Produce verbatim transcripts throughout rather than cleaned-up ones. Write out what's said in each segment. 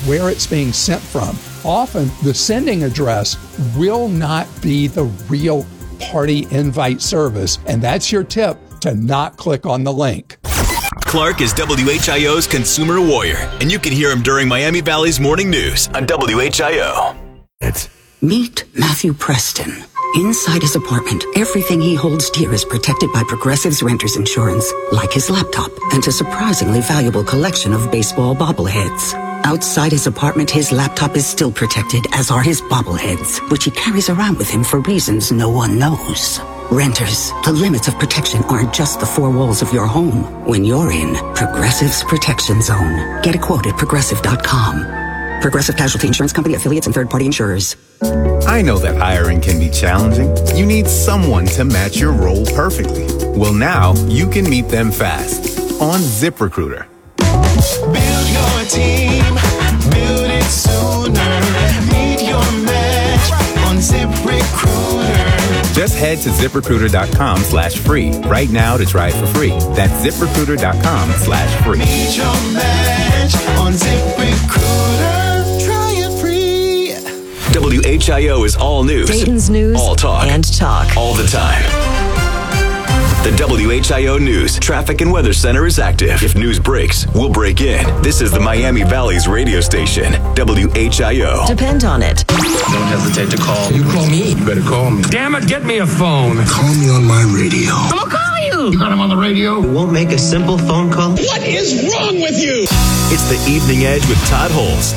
where it's being sent from. Often, the sending address will not be the real party invite service, and that's your tip to not click on the link. Clark is W H I O's consumer warrior, and you can hear him during Miami Valley's morning news on W H I O. It's Meet Matthew Preston. Inside his apartment, everything he holds dear is protected by Progressive's Renter's Insurance, like his laptop and a surprisingly valuable collection of baseball bobbleheads. Outside his apartment, his laptop is still protected, as are his bobbleheads, which he carries around with him for reasons no one knows. Renters, the limits of protection aren't just the four walls of your home. When you're in Progressive's Protection Zone, get a quote at progressive dot com. Progressive Casualty Insurance Company, affiliates, and third-party insurers. I know that hiring can be challenging. You need someone to match your role perfectly. Well, now you can meet them fast on ZipRecruiter. Build your team, build it sooner. Meet your match on ZipRecruiter. Just head to ZipRecruiter.com slash free right now to try it for free. That's ZipRecruiter.com slash free. Meet your match on ZipRecruiter. Try it free. W H I O is all news. Dayton's news. All talk. And talk. All the time. The W H I O News Traffic and Weather Center is active. If news breaks, we'll break in. This is the Miami Valley's radio station, W H I O. Depend on it. Don't hesitate to call. You call me? You better call me. Damn it, get me a phone. Call me on my radio. I'm gonna call you. You got him on the radio? You won't make a simple phone call? What is wrong with you? It's the Evening Edge with Todd Holst.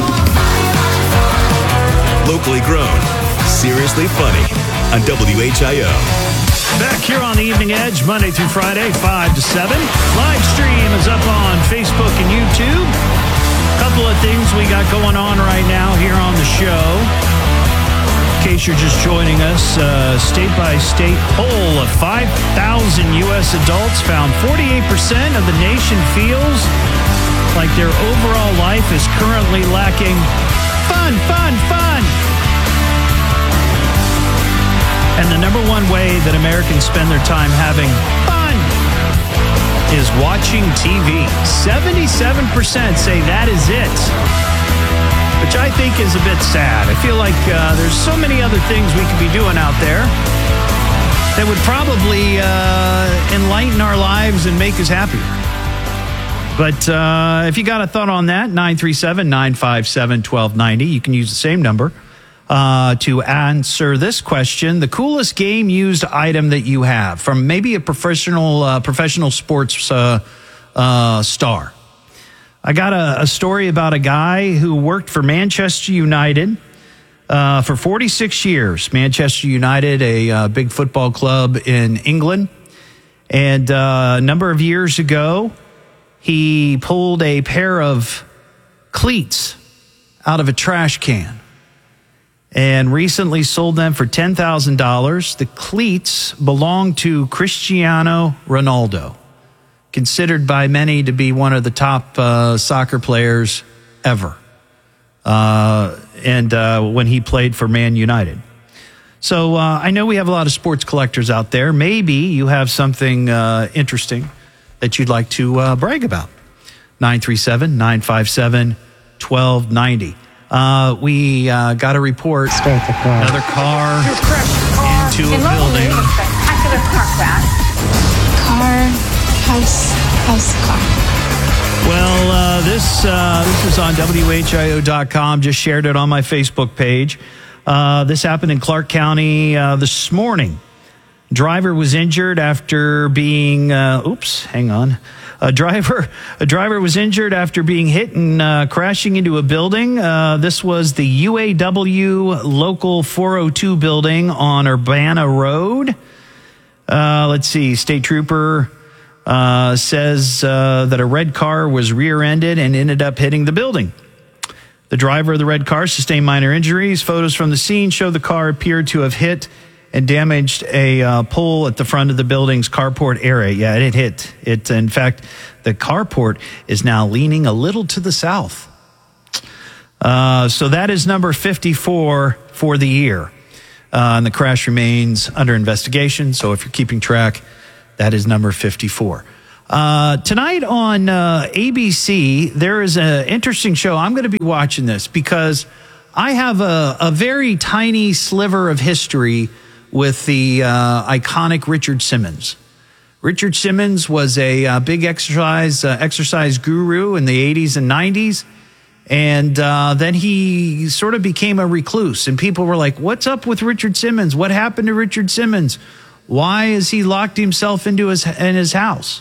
Locally grown, seriously funny on W H I O. Back here on the Evening Edge, Monday through Friday, five to seven. Live stream is up on Facebook and YouTube. Couple of things we got going on right now here on the show. In case you're just joining us, uh, state-by-state poll of five thousand U S adults found forty-eight percent of the nation feels like their overall life is currently lacking fun, fun, fun. And the number one way that Americans spend their time having fun is watching T V. seventy-seven percent say that is it, which I think is a bit sad. I feel like uh, there's so many other things we could be doing out there that would probably uh, enlighten our lives and make us happier. But uh, if you got a thought on that, nine three seven, nine five seven, one two nine zero, you can use the same number. Uh, to answer this question, the coolest game used item that you have from maybe a professional uh, professional sports uh, uh, star. I got a, a story about a guy who worked for Manchester United uh, for forty-six years. Manchester United, a uh, big football club in England. And uh, a number of years ago, he pulled a pair of cleats out of a trash can and recently sold them for ten thousand dollars. The cleats belong to Cristiano Ronaldo, considered by many to be one of the top uh, soccer players ever, uh, and uh, when he played for Man United. So uh, I know we have a lot of sports collectors out there. Maybe you have something uh, interesting that you'd like to uh, brag about. nine three seven, nine five seven, one two nine zero. Uh, we uh, got a report. Start the car. Another car, car into a building. After the car crash. Car, house, house, car. Well, uh, this uh, this is on W H I O dot com. Just shared it on my Facebook page. Uh, this happened in Clark County uh, this morning. Driver was injured after being. Uh, oops, hang on. A driver, a driver was injured after being hit and uh, crashing into a building. Uh, this was the U A W Local four oh two building on Urbana Road. Uh, let's see. State Trooper uh, says uh, that a red car was rear-ended and ended up hitting the building. The driver of the red car sustained minor injuries. Photos from the scene show the car appeared to have hit and damaged a uh, pole at the front of the building's carport area. Yeah, it hit. It, in fact, the carport is now leaning a little to the south. Uh, so that is number fifty-four for the year. Uh, and the crash remains under investigation. So if you're keeping track, that is number fifty-four. Uh, tonight on uh, A B C, there is an interesting show. I'm going to be watching this because I have a, a very tiny sliver of history with the uh, iconic Richard Simmons. Richard Simmons was a uh, big exercise uh, exercise guru in the eighties and nineties. And uh, then he sort of became a recluse. And people were like, what's up with Richard Simmons? What happened to Richard Simmons? Why has he locked himself into his in his house?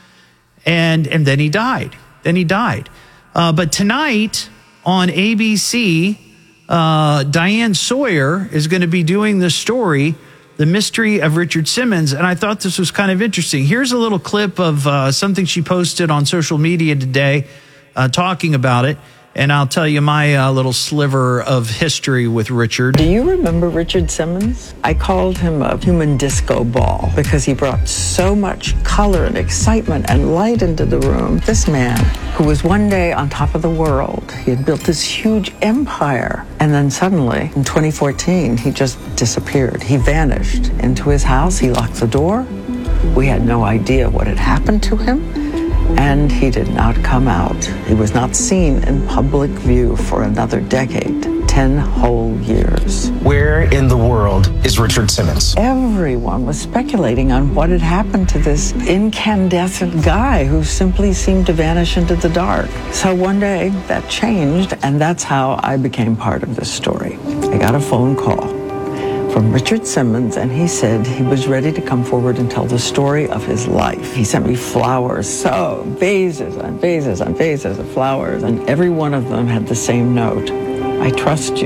And and then he died. Then he died. Uh, but tonight on A B C, uh, Diane Sawyer is going to be doing the story, The Mystery of Richard Simmons. And I thought this was kind of interesting. Here's a little clip of uh, something she posted on social media today uh, talking about it. And I'll tell you my uh, little sliver of history with Richard. Do you remember Richard Simmons? I called him a human disco ball because he brought so much color and excitement and light into the room. This man, who was one day on top of the world, he had built this huge empire. And then suddenly, in twenty fourteen, he just disappeared. He vanished into his house. He locked the door. We had no idea what had happened to him. And he did not come out. He was not seen in public view for another decade, ten whole years. Where in the world is Richard Simmons? Everyone was speculating on what had happened to this incandescent guy who simply seemed to vanish into the dark. So one day that changed, and that's how I became part of this story. I got a phone call from Richard Simmons, and he said he was ready to come forward and tell the story of his life. He sent me flowers, so vases and vases and vases of flowers, and every one of them had the same note: I trust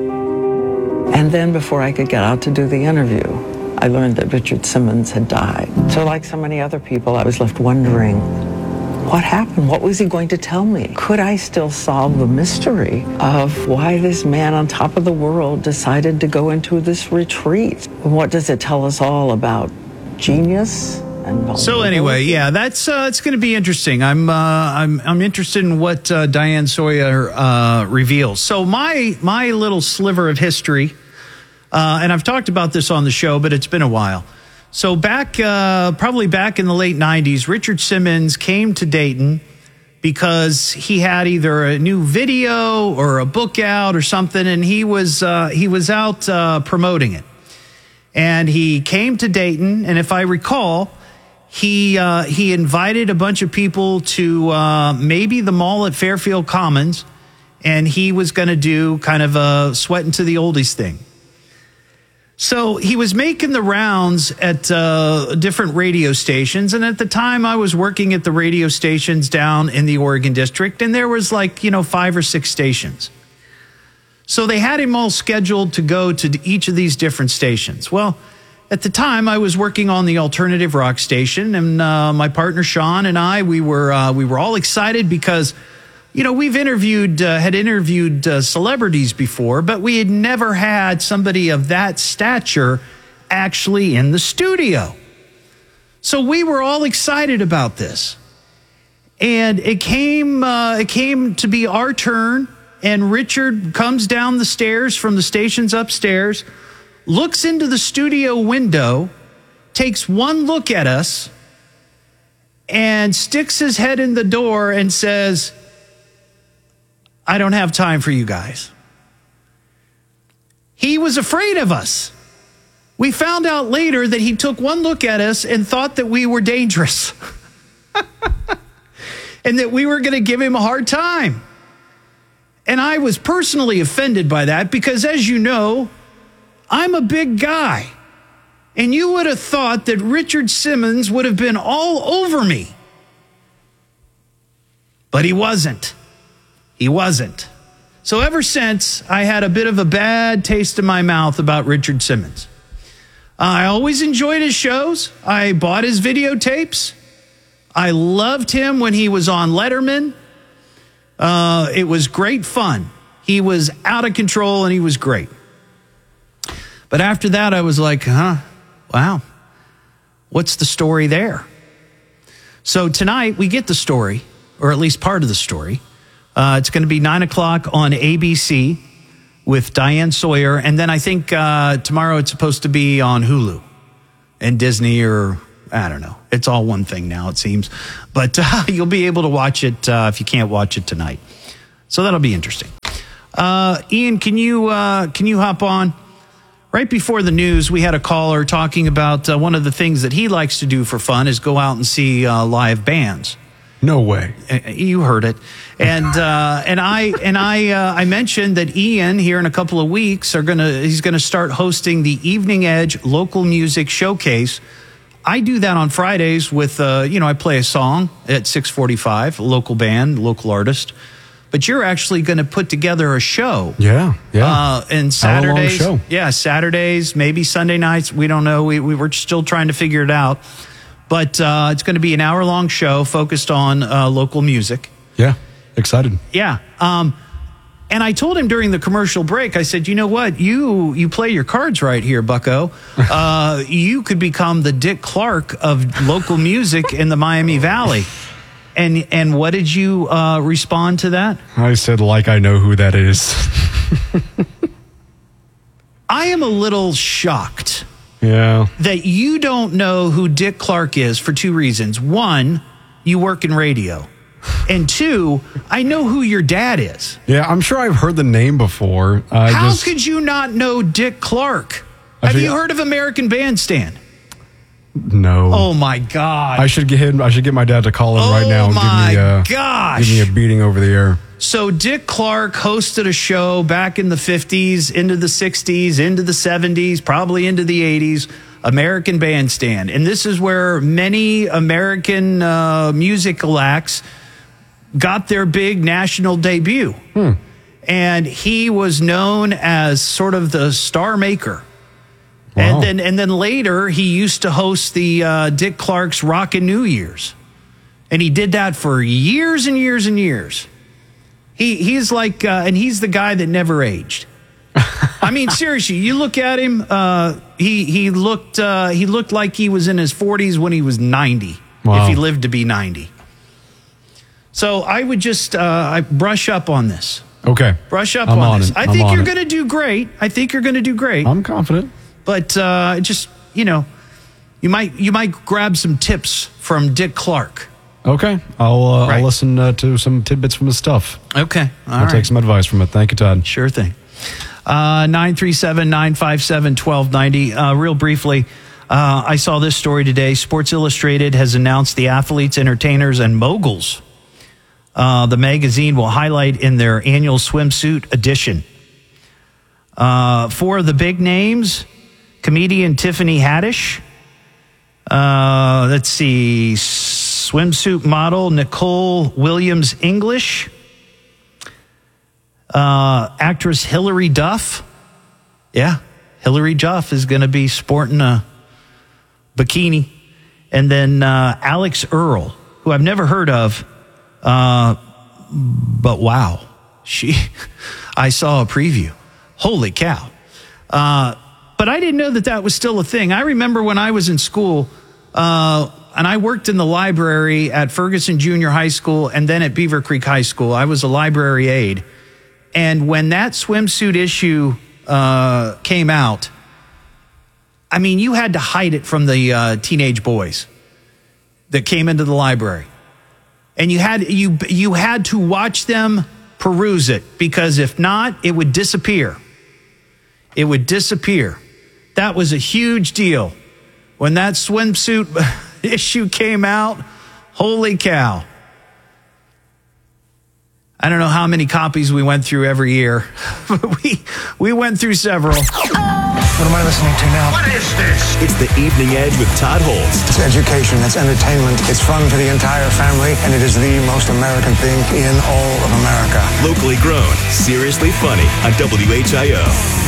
you. And then before I could get out to do the interview, I learned that Richard Simmons had died. So like so many other people, I was left wondering, what happened? What was he going to tell me? Could I still solve the mystery of why this man on top of the world decided to go into this retreat? What does it tell us all about genius? And so anyway, yeah, that's uh, it's going to be interesting. I'm uh, I'm I'm interested in what uh, Diane Sawyer uh, reveals. So my my little sliver of history, uh, and I've talked about this on the show, but it's been a while. So back, uh, probably back in the late nineties, Richard Simmons came to Dayton because he had either a new video or a book out or something, and he was uh, he was out uh, promoting it. And he came to Dayton, and if I recall, he uh, he invited a bunch of people to uh, maybe the mall at Fairfield Commons, and he was going to do kind of a sweating to the oldies thing. So he was making the rounds at uh, different radio stations. And at the time I was working at the radio stations down in the Oregon district, and there was like, you know, five or six stations. So they had him all scheduled to go to each of these different stations. Well, at the time I was working on the alternative rock station, and uh, my partner Sean and I, we were, uh, we were all excited because, you know, we've interviewed, uh, had interviewed uh, celebrities before, but we had never had somebody of that stature actually in the studio. So we were all excited about this. And it came, uh, it came to be our turn, and Richard comes down the stairs from the stations upstairs, looks into the studio window, takes one look at us, and sticks his head in the door and says, I don't have time for you guys. He was afraid of us. We found out later that he took one look at us and thought that we were dangerous and that we were going to give him a hard time. And I was personally offended by that because, as you know, I'm a big guy. And you would have thought that Richard Simmons would have been all over me. But he wasn't. He wasn't. So ever since, I had a bit of a bad taste in my mouth about Richard Simmons. Uh, I always enjoyed his shows. I bought his videotapes. I loved him when he was on Letterman. Uh, it was great fun. He was out of control and he was great. But after that, I was like, huh, wow, what's the story there? So tonight we get the story, or at least part of the story. Uh, it's going to be nine o'clock on A B C with Diane Sawyer. And then I think uh, tomorrow it's supposed to be on Hulu and Disney or I don't know. It's all one thing now, it seems. But uh, you'll be able to watch it uh, if you can't watch it tonight. So that'll be interesting. Uh, Ian, can you uh, can you hop on? Right before the news, we had a caller talking about uh, one of the things that he likes to do for fun is go out and see uh, live bands. No way. Uh, you heard it. And uh, and I and I uh, I mentioned that Ian here in a couple of weeks are gonna he's gonna start hosting the Evening Edge Local Music Showcase. I do that on Fridays with uh, you know I play a song at six forty-five, a local band, local artist. But you're actually going to put together a show. Yeah, yeah. Uh, and Saturdays, show. yeah, Saturdays, maybe Sunday nights. We don't know. We, we we're still trying to figure it out. But uh, it's going to be an hour long show focused on uh, local music. Yeah, excited. Yeah. Um, and I told him during the commercial break, I said, you know what? You you play your cards right here, bucko. Uh, you could become the Dick Clark of local music in the Miami Valley. And and what did you uh, respond to that? I said, like I know who that is. I am a little shocked. Yeah. That you don't know who Dick Clark is for two reasons. One, you work in radio. And two, I know who your dad is. Yeah, I'm sure I've heard the name before. I How just, could you not know Dick Clark? I Have think- you heard of American Bandstand? No. Oh my God! I should get him. I should get my dad to call him right now and my give me uh, gosh. give me a beating over the air. So Dick Clark hosted a show back in the fifties, into the sixties, into the seventies, probably into the eighties, American Bandstand. And this is where many American uh, musical acts got their big national debut. Hmm. And he was known as sort of the star maker. Wow. And then and then later, he used to host the uh, Dick Clark's Rockin' New Year's. And he did that for years and years and years. He He's like, uh, and he's the guy that never aged. I mean, seriously, you look at him, uh, he he looked uh, he looked like he was in his forties when he was ninety, Wow. if he lived to be ninety. So I would just uh, I brush up on this. Okay. Brush up I'm on, on this. it. I I'm think on you're it. going to do great. I think you're going to do great. I'm confident. But uh, just, you know, you might you might grab some tips from Dick Clark. Okay. I'll uh, Right. I'll listen uh, to some tidbits from his stuff. Okay. All I'll right. take some advice from it. Thank you, Todd. Sure thing. Uh, nine three seven, nine five seven, one two nine zero. Uh, real briefly, uh, I saw this story today. Sports Illustrated has announced the athletes, entertainers, and moguls uh, the magazine will highlight in their annual swimsuit edition. Uh, four of the big names, comedian Tiffany Haddish. Uh, let's see, swimsuit model Nicole Williams English. Uh, actress Hilary Duff. Yeah, Hilary Duff is going to be sporting a bikini. And then uh, Alex Earl, who I've never heard of, uh, but wow, she, I saw a preview. Holy cow. Uh, but I didn't know that that was still a thing. I remember when I was in school, uh, and I worked in the library at Ferguson Junior High School and then at Beaver Creek High School. I was a library aide. And when that swimsuit issue uh, came out, I mean, you had to hide it from the uh, teenage boys that came into the library. And you had you you had to watch them peruse it, because if not, it would disappear. It would disappear. That was a huge deal. When that swimsuit issue came out, holy cow. I don't know how many copies we went through every year, but we, we went through several. What am I listening to now? What is this? It's the Evening Edge with Todd Holtz. It's education, it's entertainment, it's fun for the entire family, and it is the most American thing in all of America. Locally grown, seriously funny on W H I O.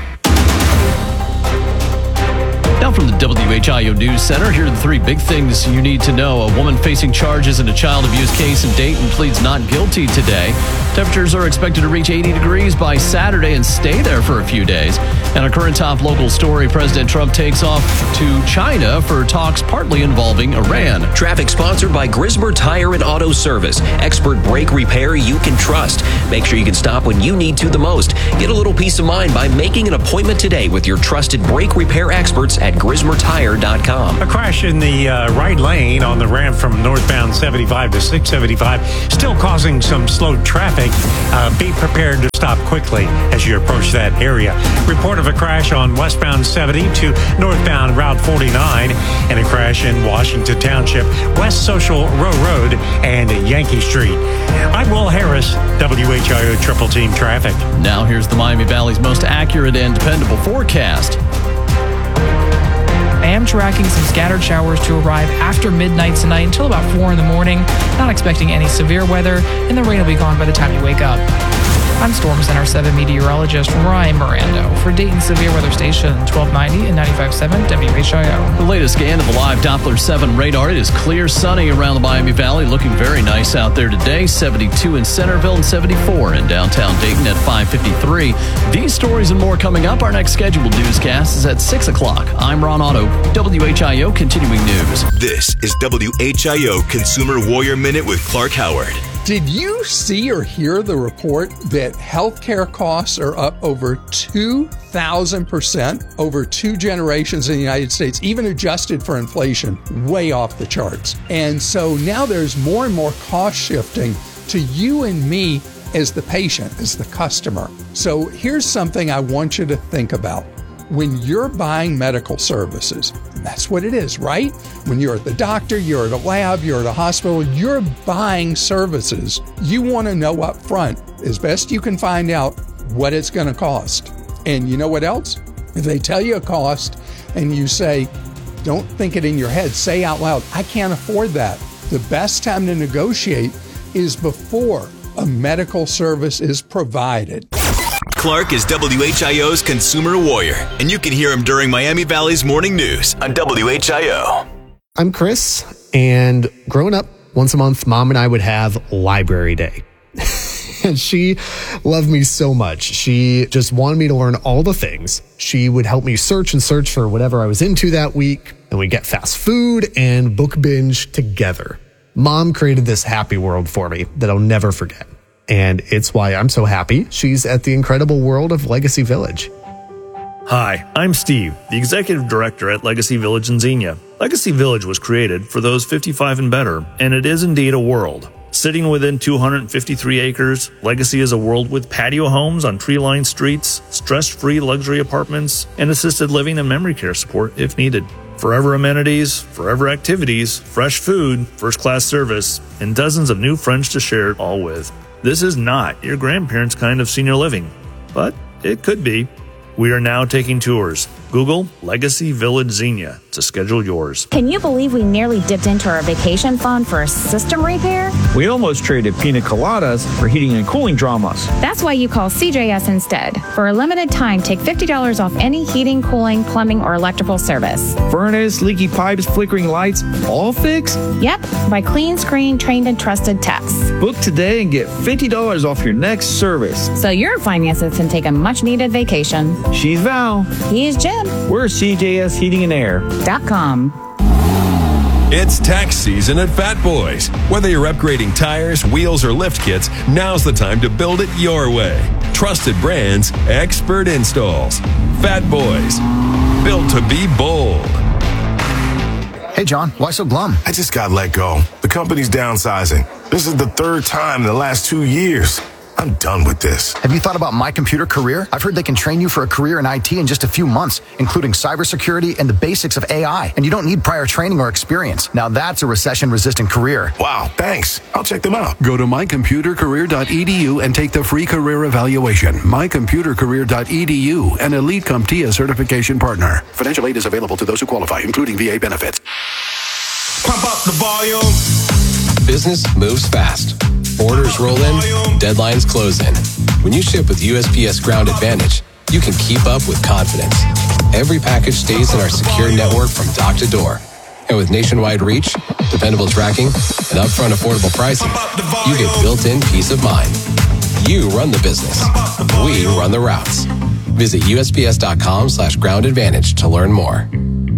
Now from the W H I O News Center, here are the three big things you need to know. A woman facing charges in a child abuse case in Dayton pleads not guilty today. Temperatures are expected to reach eighty degrees by Saturday and stay there for a few days. And a current top local story, President Trump takes off to China for talks partly involving Iran. Traffic sponsored by Grismer Tire and Auto Service. Expert brake repair you can trust. Make sure you can stop when you need to the most. Get a little peace of mind by making an appointment today with your trusted brake repair experts at at grismer tire dot com. A crash in the uh, right lane on the ramp from northbound seventy-five to six seventy-five, still causing some slow traffic. Uh, be prepared to stop quickly as you approach that area. Report of a crash on westbound seventy to northbound Route forty-nine, and a crash in Washington Township, West Social Row Road and Yankee Street. I'm Will Harris, W H I O Triple Team Traffic. Now here's the Miami Valley's most accurate and dependable forecast. I am tracking some scattered showers to arrive after midnight tonight until about four in the morning. Not expecting any severe weather, and the rain will be gone by the time you wake up. I'm Storm Center seven meteorologist Ryan Mirando for Dayton Severe Weather Station twelve ninety and ninety-five point seven W H I O. The latest scan of the live Doppler seven radar. It is clear, sunny around the Miami Valley. Looking very nice out there today. seventy-two in Centerville and seventy-four in downtown Dayton at five fifty-three. These stories and more coming up. Our next scheduled newscast is at six o'clock. I'm Ron Otto, W H I O Continuing News. This is W H I O Consumer Warrior Minute with Clark Howard. Did you see or hear the report that healthcare costs are up over two thousand percent over two generations in the United States, even adjusted for inflation, way off the charts? And so now there's more and more cost shifting to you and me as the patient, as the customer. So here's something I want you to think about. When you're buying medical services, and that's what it is, right? When you're at the doctor, you're at a lab, you're at a hospital, you're buying services. You want to know up front, as best you can find out, what it's going to cost. And you know what else? If they tell you a cost and you say, don't think it in your head, say out loud, I can't afford that. The best time to negotiate is before a medical service is provided. Clark is W H I O's Consumer Warrior, and you can hear him during Miami Valley's Morning News on W H I O. I'm Chris, and growing up, once a month, Mom and I would have Library Day. And she loved me so much. She just wanted me to learn all the things. She would help me search and search for whatever I was into that week, and we'd get fast food and book binge together. Mom created this happy world for me that I'll never forget. And it's why I'm so happy she's at the incredible world of Legacy Village. Hi, I'm Steve, the Executive Director at Legacy Village in Xenia. Legacy Village was created for those fifty-five and better, and it is indeed a world. Sitting within two hundred fifty-three acres, Legacy is a world with patio homes on tree-lined streets, stress-free luxury apartments, and assisted living and memory care support if needed. Forever amenities, forever activities, fresh food, first-class service, and dozens of new friends to share it all with. This is not your grandparents' kind of senior living, but it could be. We are now taking tours. Google Legacy Village Xenia to schedule yours. Can you believe we nearly dipped into our vacation fund for a system repair? We almost traded pina coladas for heating and cooling dramas. That's why you call C J S instead. For a limited time, take fifty dollars off any heating, cooling, plumbing, or electrical service. Furnace, leaky pipes, flickering lights, all fixed? Yep, by clean, screened, trained, and trusted techs. Book today and get fifty dollars off your next service. So your finances can take a much-needed vacation. She's Val. He's Jim. We're C J S Heating and Air dot com. It's tax season at Fat Boys. Whether you're upgrading tires, wheels, or lift kits, now's the time to build it your way. Trusted brands, expert installs. Fat Boys, built to be bold. Hey, John, why so glum? I just got let go. The company's downsizing. This is the third time in the last two years. I'm done with this. Have you thought about My Computer Career? I've heard they can train you for a career in I T in just a few months, including cybersecurity and the basics of A I. And you don't need prior training or experience. Now that's a recession-resistant career. Wow, thanks. I'll check them out. Go to my computer career dot e d u and take the free career evaluation. my computer career dot e d u, an Elite CompTIA certification partner. Financial aid is available to those who qualify, including V A benefits. Pump up the volume. Business moves fast. Orders roll in, deadlines close in. When you ship with U S P S Ground Advantage, you can keep up with confidence. Every package stays in our secure network from dock to door. And with nationwide reach, dependable tracking, and upfront affordable pricing, you get built-in peace of mind. You run the business. We run the routes. Visit U S P S dot com slash ground advantage to learn more.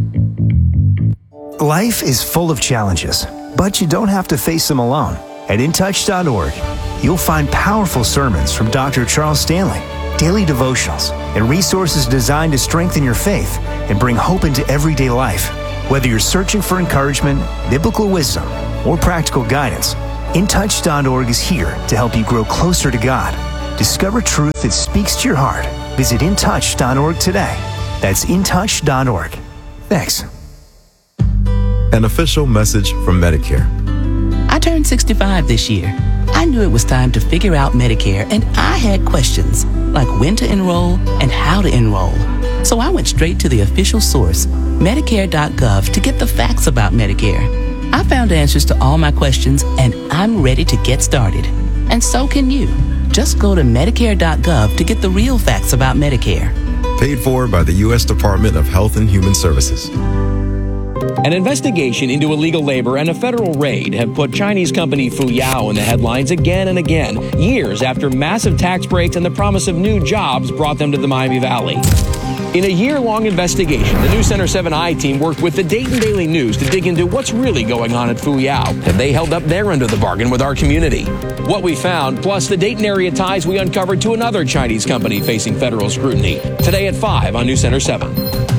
Life is full of challenges, but you don't have to face them alone. At in touch dot org, you'll find powerful sermons from Doctor Charles Stanley, daily devotionals, and resources designed to strengthen your faith and bring hope into everyday life. Whether you're searching for encouragement, biblical wisdom, or practical guidance, In Touch dot org is here to help you grow closer to God. Discover truth that speaks to your heart. Visit In Touch dot org today. That's In Touch dot org. Thanks. An official message from Medicare. I turned sixty-five this year. I knew it was time to figure out Medicare, and I had questions, like when to enroll and how to enroll. So I went straight to the official source, Medicare dot gov, to get the facts about Medicare. I found answers to all my questions, and I'm ready to get started. And so can you. Just go to Medicare dot gov to get the real facts about Medicare. Paid for by the U S Department of Health and Human Services. An investigation into illegal labor and a federal raid have put Chinese company Fuyao in the headlines again and again, years after massive tax breaks and the promise of new jobs brought them to the Miami Valley. In a year-long investigation, the new Center seven I team worked with the Dayton Daily News to dig into what's really going on at Fuyao. Have they held up their end of the bargain with our community? What we found, plus the Dayton area ties we uncovered to another Chinese company facing federal scrutiny. Today at five on New Center seven.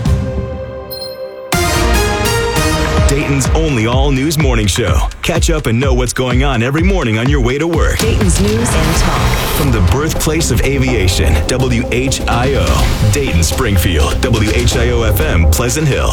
Dayton's only all-news morning show. Catch up and know what's going on every morning on your way to work. Dayton's news and talk. From the birthplace of aviation, W H I O. Dayton, Springfield, W H I O F M, Pleasant Hill.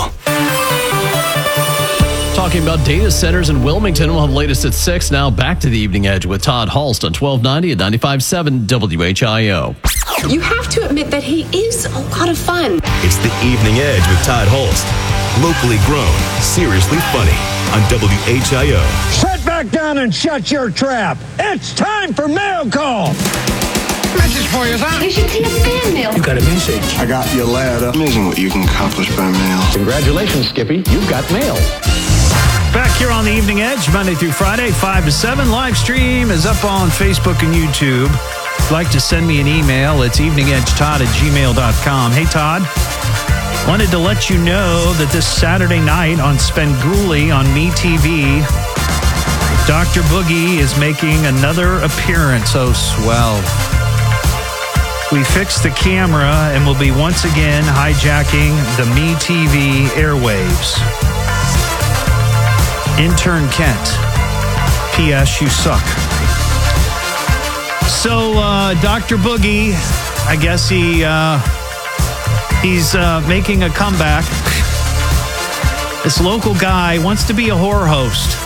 Talking about data centers in Wilmington. We'll have the latest at six. Now back to the Evening Edge with Todd Hulst on twelve ninety at ninety-five point seven W H I O. You have to admit that he is a lot of fun. It's the Evening Edge with Todd Hulst. Locally grown, seriously funny on W H I O. Sit back down and shut your trap. It's time for mail call. Message for you, son. You should see a fan mail. You got a message. I got your letter. Amazing what you can accomplish by mail. Congratulations, Skippy. You've got mail. Back here on the Evening Edge, Monday through Friday, five to seven. Live stream is up on Facebook and YouTube. If you'd like to send me an email, it's eveningedgetodd at gmail dot com. Hey, Todd. Wanted to let you know that this Saturday night on Spenguli on MeTV, Doctor Boogie is making another appearance. Oh, swell. We fixed the camera and will be once again hijacking the MeTV airwaves. Intern Kent. P S. You suck. So, uh, Doctor Boogie, I guess he... Uh, He's uh, making a comeback. This local guy wants to be a horror host.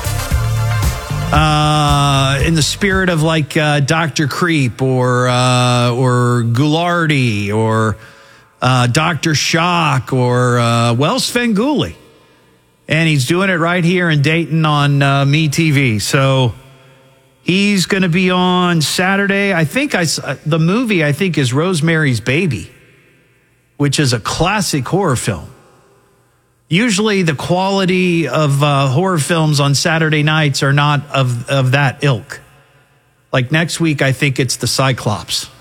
Uh, in the spirit of like uh, Doctor Creep or uh, or Ghoulardi or uh, Doctor Shock or uh, well, Svengoolie. And he's doing it right here in Dayton on uh, MeTV. So he's going to be on Saturday. I think I the movie I think is Rosemary's Baby, which is a classic horror film. Usually the quality of uh, horror films on Saturday nights are not of, of that ilk. Like next week, I think it's The Cyclops.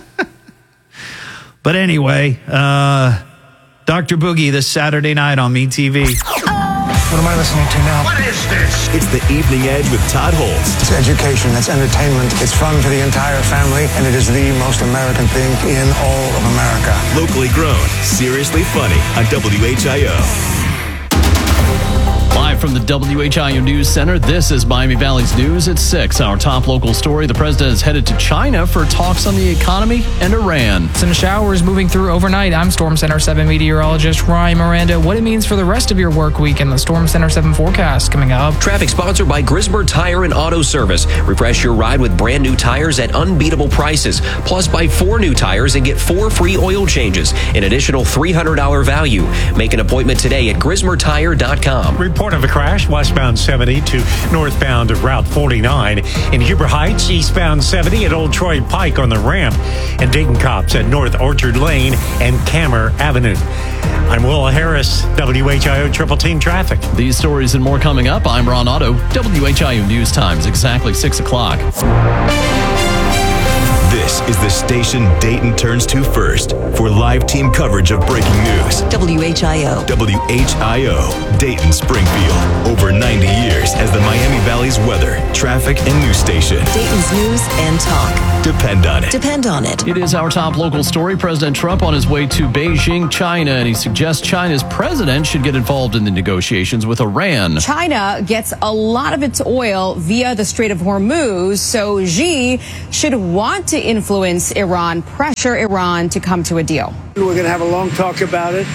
But anyway, uh, Doctor Boogie this Saturday night on MeTV. What am I listening to now? What is this? It's the Evening Edge with Todd Hulst. It's education, it's entertainment, it's fun for the entire family, and it is the most American thing in all of America. Locally grown, seriously funny on W H I O. Live from the W H I O News Center, this is Miami Valley's News at six. Our top local story, the president is headed to China for talks on the economy and Iran. Some showers moving through overnight. I'm Storm Center seven meteorologist Ryan Miranda. What it means for the rest of your work week and the Storm Center seven forecast coming up. Traffic sponsored by Grismer Tire and Auto Service. Refresh your ride with brand new tires at unbeatable prices. Plus, buy four new tires and get four free oil changes. An additional three hundred dollars value. Make an appointment today at grismer tire dot com. Report of a crash westbound seventy to northbound of Route forty-nine. In Huber Heights, eastbound seventy at Old Troy Pike on the ramp. And Dayton cops at North Orchard Lane and Kammer Avenue. I'm Will Harris, W H I O Triple Team Traffic. These stories and more coming up. I'm Ron Otto, W H I O News Times, exactly six o'clock. This is the station Dayton turns to first for live team coverage of breaking news. W H I O. W H I O, Dayton Springfield. Over ninety years as the Miami Valley's weather, traffic, and news station. Dayton's news and talk. Depend on it. Depend on it. It is our top local story. President Trump on his way to Beijing, China, and he suggests China's president should get involved in the negotiations with Iran. China gets a lot of its oil via the Strait of Hormuz, so Xi should want to influence Iran, pressure Iran to come to a deal. We're going to have a long talk about it.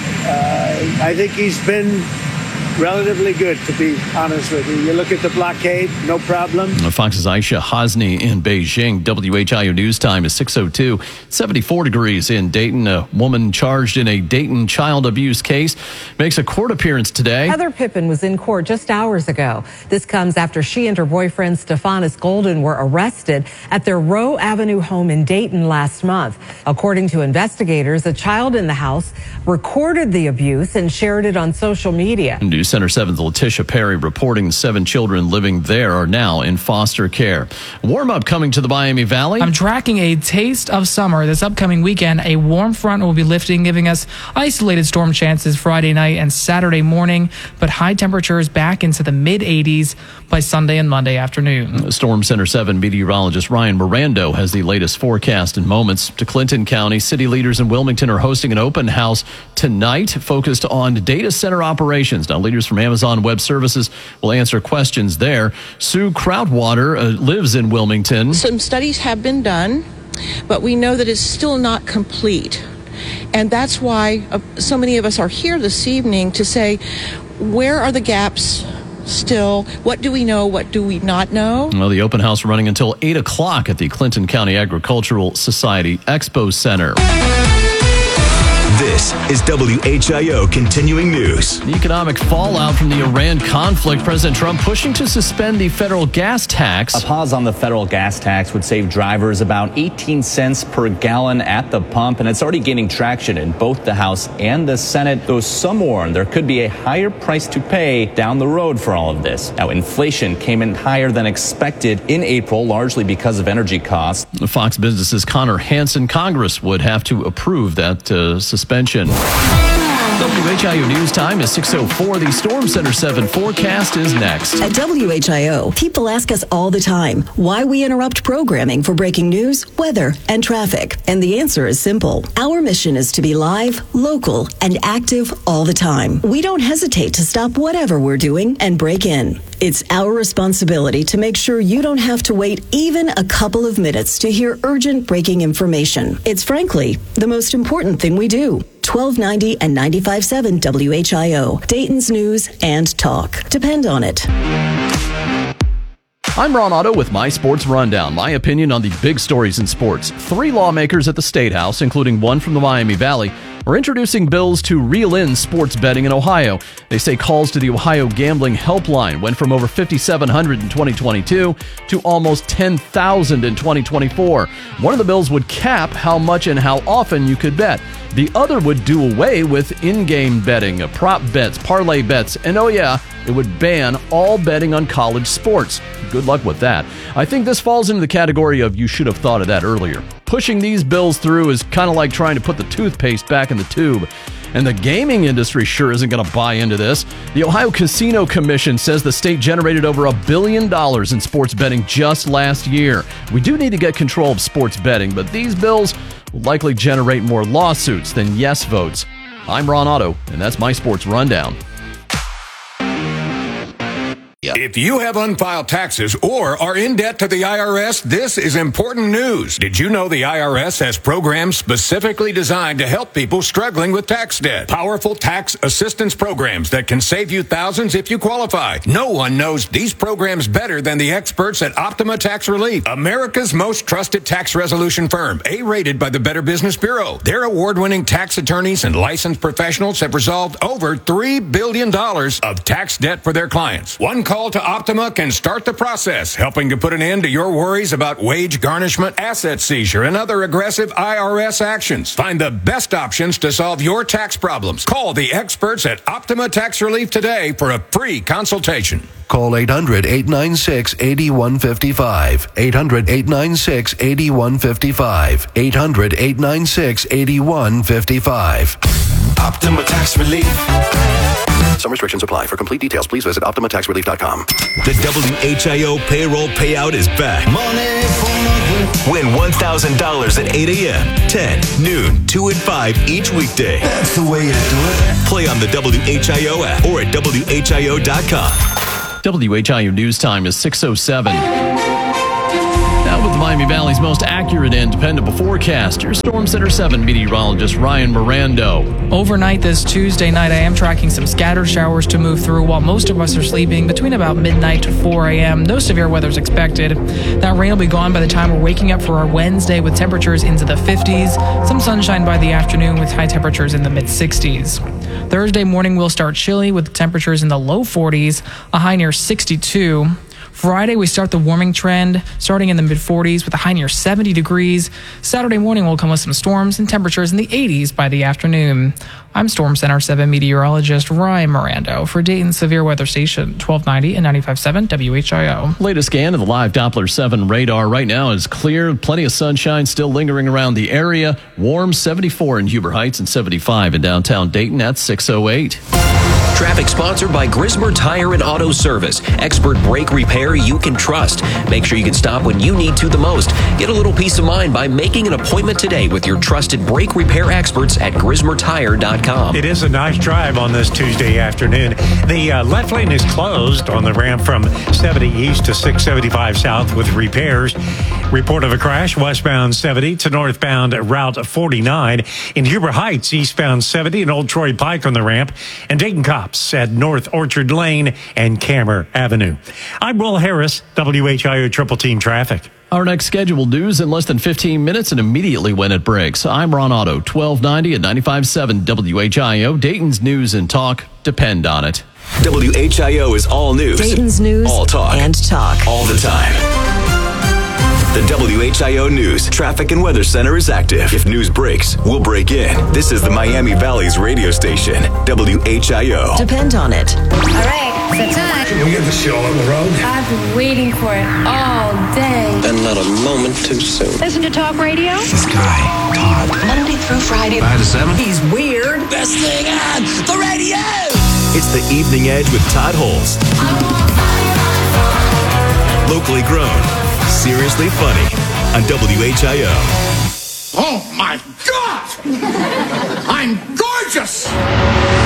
Uh, I think he's been relatively good, to be honest with you. You look at the blockade, no problem. Fox's Aisha Hasni in Beijing. W H I O News Time is six oh two, seventy-four degrees in Dayton. A woman charged in a Dayton child abuse case makes a court appearance today. Heather Pippin was in court just hours ago. This comes after she and her boyfriend Stephanus Golden were arrested at their Rowe Avenue home in Dayton last month. According to investigators, a child in the house recorded the abuse and shared it on social media. News Center seven's Letitia Perry reporting seven children living there are now in foster care. Warm up coming to the Miami Valley. I'm tracking a taste of summer this upcoming weekend. A warm front will be lifting, giving us isolated storm chances Friday night and Saturday morning, but high temperatures back into the mid eighties by Sunday and Monday afternoon. Storm Center seven meteorologist Ryan Mirando has the latest forecast in moments. To Clinton County, city leaders in Wilmington are hosting an open house tonight focused on data center operations. Now, leaders from Amazon Web Services will answer questions there. Sue Krautwater uh, lives in Wilmington. Some studies have been done, but we know that it's still not complete. And that's why uh, so many of us are here this evening to say, where are the gaps still? What do we know? What do we not know? Well, the open house running until eight o'clock at the Clinton County Agricultural Society Expo Center. This is W H I O Continuing News. The economic fallout from the Iran conflict. President Trump pushing to suspend the federal gas tax. A pause on the federal gas tax would save drivers about eighteen cents per gallon at the pump, and it's already gaining traction in both the House and the Senate, though some warn there could be a higher price to pay down the road for all of this. Now, inflation came in higher than expected in April, largely because of energy costs. Fox Business's Connor Hansen. Congress would have to approve that uh, suspension. W H I O News Time is six oh four. The Storm Center seven forecast is next. At W H I O, people ask us all the time why we interrupt programming for breaking news, weather, and traffic. And the answer is simple. Our mission is to be live, local, and active all the time. We don't hesitate to stop whatever we're doing and break in. It's our responsibility to make sure you don't have to wait even a couple of minutes to hear urgent breaking information. It's frankly the most important thing we do. twelve ninety and ninety-five point seven W H I O, Dayton's News and Talk. Depend on it. I'm Ron Otto with My Sports Rundown. My opinion on the big stories in sports. Three lawmakers at the State House, including one from the Miami Valley, are introducing bills to reel in sports betting in Ohio. They say calls to the Ohio Gambling Helpline went from over fifty-seven hundred in twenty twenty-two to almost ten thousand in twenty twenty-four. One of the bills would cap how much and how often you could bet. The other would do away with in-game betting, prop bets, parlay bets, and oh yeah, it would ban all betting on college sports. Good luck with that. I think this falls into the category of you should have thought of that earlier. Pushing these bills through is kind of like trying to put the toothpaste back in the tube. And the gaming industry sure isn't going to buy into this. The Ohio Casino Commission says the state generated over a billion dollars in sports betting just last year. We do need to get control of sports betting, but these bills will likely generate more lawsuits than yes votes. I'm Ron Otto, and that's my sports rundown. If you have unfiled taxes or are in debt to the I R S, this is important news. Did you know the I R S has programs specifically designed to help people struggling with tax debt? Powerful tax assistance programs that can save you thousands if you qualify. No one knows these programs better than the experts at Optima Tax Relief, America's most trusted tax resolution firm, A-rated by the Better Business Bureau. Their award-winning tax attorneys and licensed professionals have resolved over three billion dollars of tax debt for their clients. One call call to Optima can start the process, helping to put an end to your worries about wage garnishment, asset seizure, and other aggressive I R S actions. Find the best options to solve your tax problems. Call the experts at Optima Tax Relief today for a free consultation. Call eight hundred, eight nine six, eight one five five. eight hundred, eight nine six, eight one five five. eight hundred, eight nine six, eight one five five. Optima Tax Relief. Some restrictions apply. For complete details, please visit Optima Tax Relief dot com. The W H I O payroll payout is back. Money for Win one thousand dollars at eight a.m., ten, noon, two, and five each weekday. That's the way you do it. Play on the W H I O app or at W H I O dot com. W H I O News Time is six oh seven. Now with the Miami Valley's most accurate and dependable forecast, your Storm Center seven meteorologist Ryan Mirando. Overnight this Tuesday night, I am tracking some scattered showers to move through while most of us are sleeping between about midnight to four a.m. No severe weather is expected. That rain will be gone by the time we're waking up for our Wednesday with temperatures into the fifties. Some sunshine by the afternoon with high temperatures in the mid-sixties. Thursday morning will start chilly with temperatures in the low forties, a high near sixty-two. Friday, we start the warming trend, starting in the mid-forties with a high near seventy degrees. Saturday morning will come with some storms and temperatures in the eighties by the afternoon. I'm Storm Center seven meteorologist Ryan Mirando for Dayton's Severe Weather Station, twelve ninety and ninety-five point seven W H I O. Latest scan of the live Doppler seven radar right now is clear. Plenty of sunshine still lingering around the area. Warm seventy-four in Huber Heights and seventy-five in downtown Dayton at six oh eight. Traffic sponsored by Grismer Tire and Auto Service. Expert brake repair you can trust. Make sure you can stop when you need to the most. Get a little peace of mind by making an appointment today with your trusted brake repair experts at Grismer Tire dot com. It is a nice drive on this Tuesday afternoon. The uh, left lane is closed on the ramp from seventy east to six seventy-five south with repairs. Report of a crash westbound seventy to northbound Route forty-nine. In Huber Heights, eastbound seventy and Old Troy Pike on the ramp. And Dayton Cops at North Orchard Lane and Camer Avenue. I'm Will Harris, W H I O Triple Team Traffic. Our next scheduled news in less than fifteen minutes and immediately when it breaks. I'm Ron Otto, twelve ninety and ninety-five point seven W H I O. Dayton's news and talk depend on it. W H I O is all news. Dayton's news all talk. and talk. All the time. The W H I O News Traffic and Weather Center is active. If news breaks, we'll break in. This is the Miami Valley's radio station, W H I O. Depend on it. All right, it's time. Can we get the show on the road? I've been waiting for it all day. And not a moment too soon. Listen to talk radio. This guy, Todd. Monday through Friday. Five to seven. He's weird. Best thing on the radio. It's the Evening Edge with Todd Holes. Locally grown, seriously funny on W H I O. Oh my God! I'm gorgeous!